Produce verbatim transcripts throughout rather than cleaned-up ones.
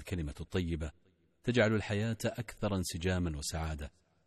الكلمة الطيبة تجعل الحياة أكثر انسجاما وسعادة،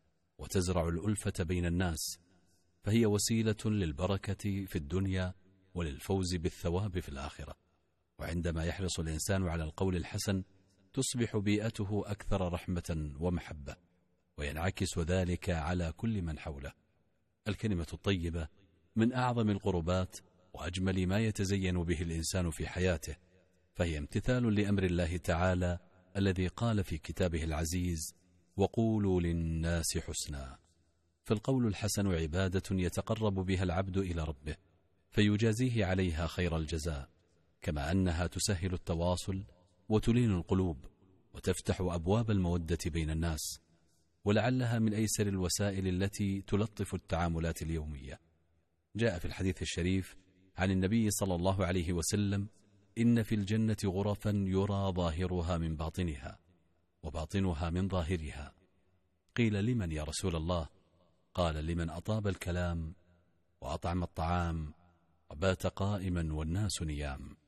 وتزرع الألفة بين الناس، فهي وسيلة للبركة في الدنيا وللفوز بالثواب في الآخرة. وعندما يحرص الإنسان على القول الحسن تصبح بيئته أكثر رحمة ومحبة، وينعكس ذلك على كل من حوله. الكلمة الطيبة من أعظم القربات وأجمل ما يتزين به الإنسان في حياته، فهي امتثال لأمر الله تعالى الذي قال في كتابه العزيز: وقولوا للناس حسنا. فالقول الحسن عبادة يتقرب بها العبد إلى ربه فيجازيه عليها خير الجزاء، كما أنها تسهل التواصل وتلين القلوب وتفتح أبواب المودة بين الناس، ولعلها من أيسر الوسائل التي تلطف التعاملات اليومية. جاء في الحديث الشريف عن النبي صلى الله عليه وسلم: إن في الجنة غرفا يرى ظاهرها من باطنها وباطنها من ظاهرها. قيل: لمن يا رسول الله؟ قال: لمن أطاب الكلام وأطعم الطعام وبات قائما والناس نيام.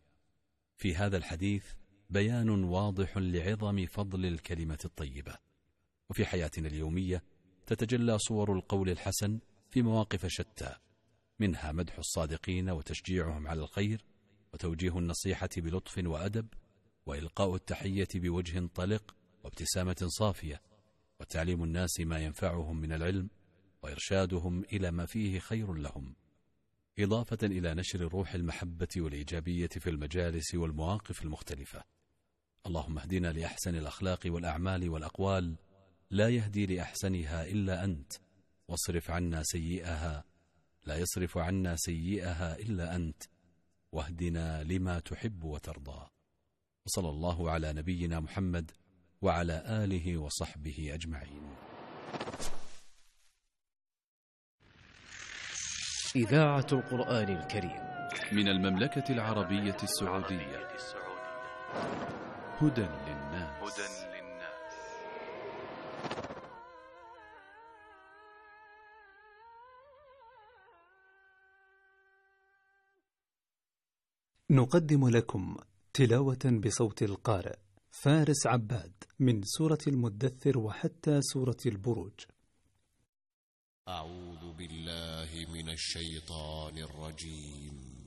في هذا الحديث بيان واضح لعظم فضل الكلمة الطيبة. وفي حياتنا اليومية تتجلى صور القول الحسن في مواقف شتى، منها مدح الصادقين وتشجيعهم على الخير، وتوجيه النصيحة بلطف وأدب، وإلقاء التحية بوجه طلق وابتسامة صافية، وتعليم الناس ما ينفعهم من العلم، وإرشادهم إلى ما فيه خير لهم، إضافة إلى نشر روح المحبة والإيجابية في المجالس والمواقف المختلفة. اللهم اهدنا لأحسن الأخلاق والأعمال والأقوال، لا يهدي لأحسنها إلا أنت، واصرف عنا سيئها، لا يصرف عنا سيئها إلا أنت، واهدنا لما تحب وترضى. وصلى الله على نبينا محمد وعلى آله وصحبه أجمعين. إذاعة القرآن الكريم من المملكة العربية السعودية. هدى للناس. نقدم لكم تلاوة بصوت القارئ فارس عباد من سورة المدثر وحتى سورة البروج. أعوذ بالله من الشيطان الرجيم.